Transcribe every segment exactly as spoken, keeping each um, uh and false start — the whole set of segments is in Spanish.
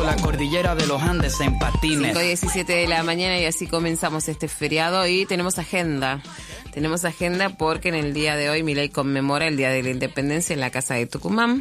la cordillera de los Andes en patines. cinco diecisiete de la mañana y así comenzamos este feriado y tenemos agenda. Tenemos agenda porque en el día de hoy Milei conmemora el Día de la Independencia en la Casa de Tucumán.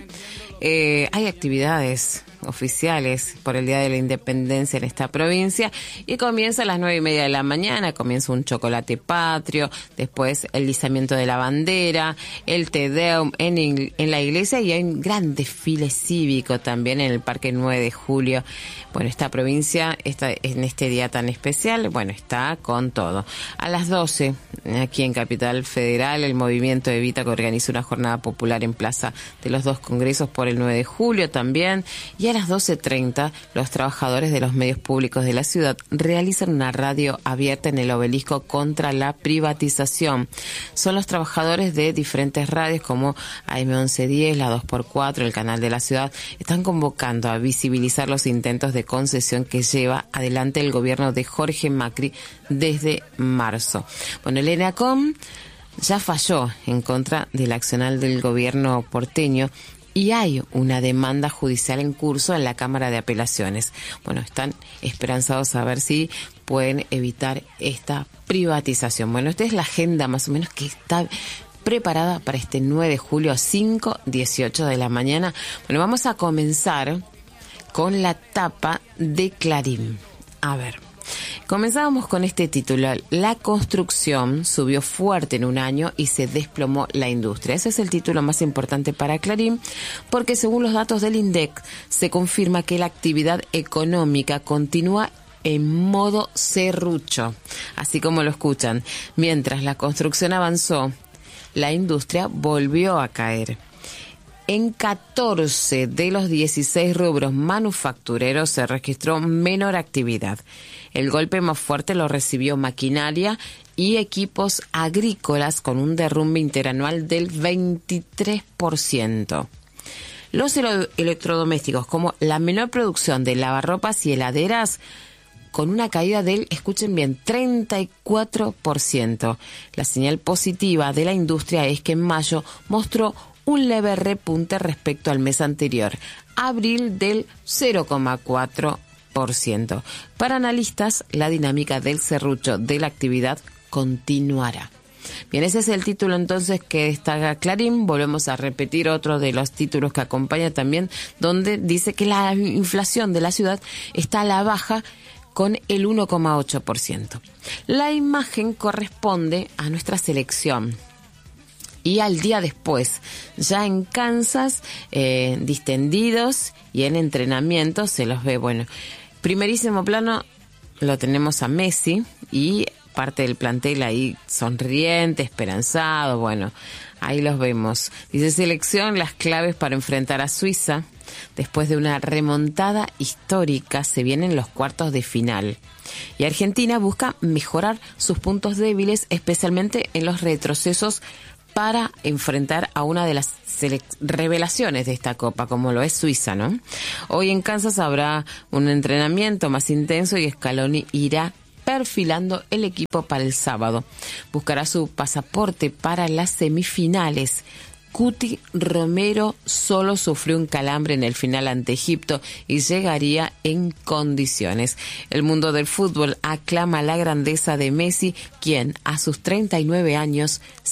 Eh, hay actividades oficiales por el Día de la Independencia en esta provincia y comienza a las nueve y media de la mañana, comienza un chocolate patrio, después el izamiento de la bandera, el Te Deum en, en la iglesia y hay un gran desfile cívico también en el Parque nueve de julio. Bueno, esta provincia está en este día tan especial, bueno, está con todo. A las doce, aquí en Capital Federal, el movimiento Evita que organiza una jornada popular en Plaza de los Dos Congresos por el nueve de julio también. Y a las doce treinta, los trabajadores de los medios públicos de la ciudad realizan una radio abierta en el Obelisco contra la privatización. Son los trabajadores de diferentes radios como A M once diez, la dos por cuatro, el Canal de la Ciudad. Están convocando a visibilizar los intentos de concesión que lleva adelante el gobierno de Jorge Macri desde marzo. Bueno, el ENACOM ya falló en contra del accionar del gobierno porteño y hay una demanda judicial en curso en la Cámara de Apelaciones. Bueno, están esperanzados a ver si pueden evitar esta privatización. Bueno, esta es la agenda más o menos que está preparada para este nueve de julio a cinco dieciocho de la mañana. Bueno, vamos a comenzar con la tapa de Clarín. A ver. Comenzábamos con este título: la construcción subió fuerte en un año y se desplomó la industria. Ese es el título más importante para Clarín, porque según los datos del INDEC se confirma que la actividad económica continúa en modo serrucho, así como lo escuchan. Mientras la construcción avanzó, la industria volvió a caer. En catorce de los dieciséis rubros manufactureros se registró menor actividad. El golpe más fuerte lo recibió maquinaria y equipos agrícolas con un derrumbe interanual del veintitrés por ciento. Los electrodomésticos, como la menor producción de lavarropas y heladeras, con una caída del, escuchen bien, treinta y cuatro por ciento. La señal positiva de la industria es que en mayo mostró un leve repunte respecto al mes anterior, abril del cero coma cuatro por ciento. Para analistas, la dinámica del serrucho de la actividad continuará. Bien, ese es el título entonces que destaca Clarín. Volvemos a repetir otro de los títulos que acompaña también, donde dice que la inflación de la ciudad está a la baja con el uno coma ocho por ciento. La imagen corresponde a nuestra selección. Y al día después, ya en Kansas, eh, distendidos y en entrenamiento se los ve. Bueno, primerísimo plano lo tenemos a Messi y parte del plantel ahí sonriente, esperanzado. Bueno, ahí los vemos. Dice selección, las claves para enfrentar a Suiza. Después de una remontada histórica, se vienen los cuartos de final. Y Argentina busca mejorar sus puntos débiles, especialmente en los retrocesos, para enfrentar a una de las selec- revelaciones de esta Copa, como lo es Suiza, ¿no? Hoy en Kansas habrá un entrenamiento más intenso y Scaloni irá perfilando el equipo para el sábado. Buscará su pasaporte para las semifinales. Cuti Romero solo sufrió un calambre en el final ante Egipto y llegaría en condiciones. El mundo del fútbol aclama la grandeza de Messi, quien a sus treinta y nueve años